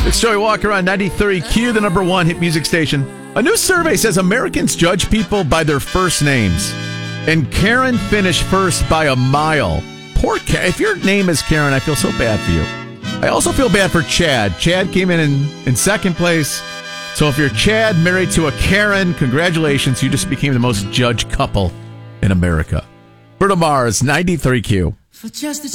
It's Joey Walker on 93Q, the number one hit music station. A new survey says Americans judge people by their first names. And Karen finished first by a mile. Poor Karen. If your name is Karen, I feel so bad for you. I also feel bad for Chad. Chad came in second place. So if you're Chad married to a Karen, congratulations. You just became the most judged couple in America. Bruno Mars, 93Q.